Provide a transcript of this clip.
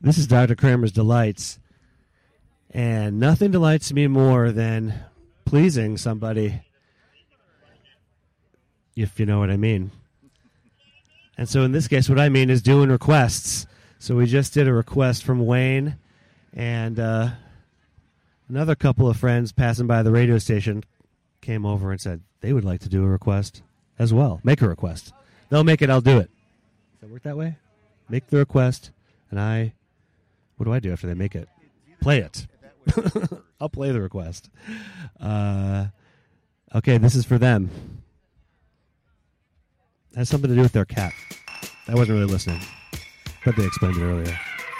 This is Dr. Kramer's Delights, and nothing delights me more than pleasing somebody, if you know what I mean. And so in this case, what I mean is doing requests. So we just did a request from Wayne, and another couple of friends passing by the radio station came over and said they would like to do a request as well. Make a request. They'll make it, I'll do it. Does that work that way? Make the request, and what do I do after they make it? Play it. I'll play the request. Okay, this is for them. It has something to do with their cat. I wasn't really listening, but they explained it earlier.